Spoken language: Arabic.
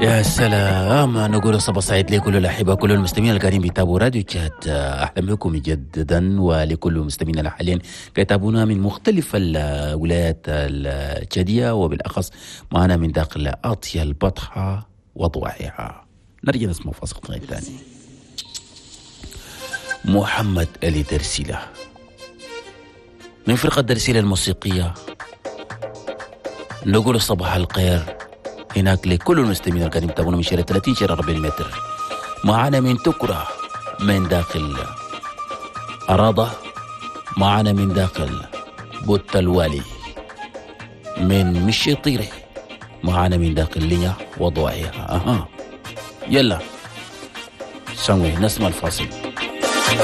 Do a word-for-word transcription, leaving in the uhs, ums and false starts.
يا سلام، نقول صباح سعيد لكل الأحبة، كل المستمعين القاعدين بيتابعوا راديو تشات. أهلا بكم مجددا، ولكل المستمعين اللي حاليا يتابعونا من مختلف الولايات التشادية، وبالأخص معنا من داخل أطيا البطحة وضواحيها. نرجع نسمع فاصل ثاني. محمد علي درسيلة من فرقة درسيلة الموسيقية، نقول صباح الخير هناك لكل المستمعين القاعدين يتابعونا من شارع ثلاثين شارع أربعين متر. معنا من تكرة من داخل أراضة، معنا من داخل بوت الوالي، من مشي طيري، معنا من داخل ليا وضوعها. أها يلا سوي نسمع الفاصل.